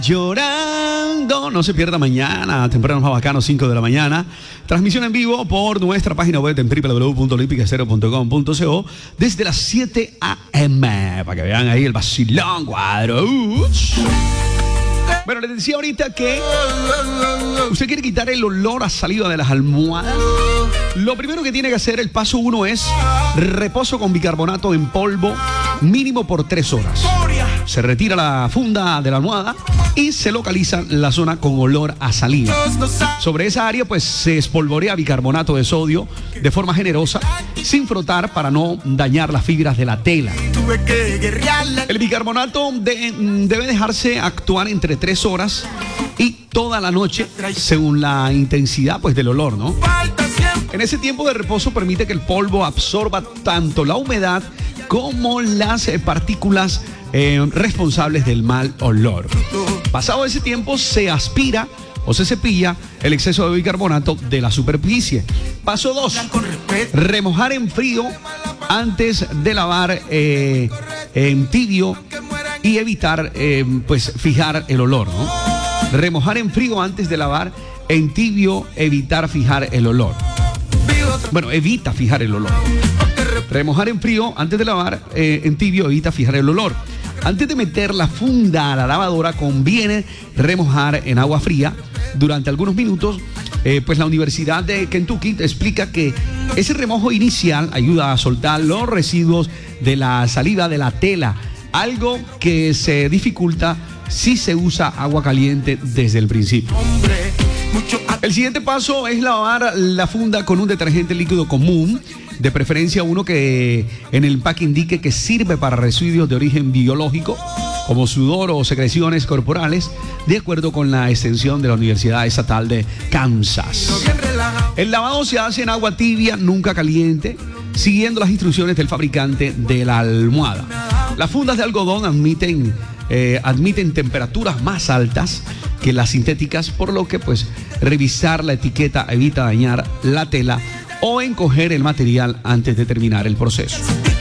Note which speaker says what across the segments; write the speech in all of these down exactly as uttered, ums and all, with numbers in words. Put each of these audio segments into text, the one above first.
Speaker 1: Llorando, no se pierda mañana, temprano más bacano, cinco de la mañana. Transmisión en vivo por nuestra página web en doble u doble u doble u punto olímpica cero punto com punto co desde las siete a eme, para que vean ahí el vacilón cuadro. Uch. Bueno, les decía ahorita que usted quiere quitar el olor a saliva de las almohadas. Lo primero que tiene que hacer, el paso uno, es reposo con bicarbonato en polvo mínimo por tres horas. Se retira la funda de la almohada y se localiza la zona con olor a saliva. Sobre esa área pues se espolvorea bicarbonato de sodio de forma generosa, sin frotar para no dañar las fibras de la tela. El bicarbonato de, debe dejarse actuar entre tres horas y toda la noche según la intensidad pues del olor, ¿no? En ese tiempo de reposo permite que el polvo absorba tanto la humedad como las eh, partículas eh, responsables del mal olor. Pasado ese tiempo se aspira o se cepilla el exceso de bicarbonato de la superficie. Paso dos, remojar en frío antes de lavar eh, en tibio y evitar eh, pues fijar el olor, ¿no? Remojar en frío antes de lavar en tibio, evitar fijar el olor. Bueno, evita fijar el olor. Remojar en frío antes de lavar eh, en tibio, evita fijar el olor. Antes de meter la funda a la lavadora, conviene remojar en agua fría durante algunos minutos. Eh, pues la Universidad de Kentucky te explica que ese remojo inicial ayuda a soltar los residuos de la saliva de la tela, algo que se dificulta si se usa agua caliente desde el principio. El siguiente paso es lavar la funda con un detergente líquido común, de preferencia uno que en el empaque indique que sirve para residuos de origen biológico, como sudor o secreciones corporales, de acuerdo con la extensión de la Universidad Estatal de Kansas. El lavado se hace en agua tibia, nunca caliente, siguiendo las instrucciones del fabricante de la almohada. Las fundas de algodón admiten, eh, admiten temperaturas más altas que las sintéticas, por lo que pues revisar la etiqueta evita dañar la tela o encoger el material antes de terminar el proceso.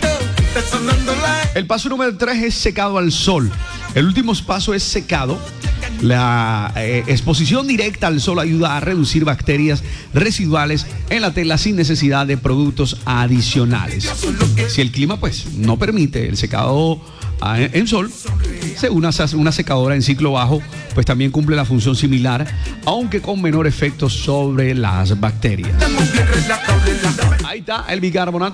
Speaker 1: El paso número tres es secado al sol. El último paso es secado. La eh, exposición directa al sol ayuda a reducir bacterias residuales en la tela sin necesidad de productos adicionales. Si el clima pues no permite el secado en sol, una, una secadora en ciclo bajo pues también cumple la función similar, aunque con menor efecto sobre las bacterias. Ahí está el bicarbonato.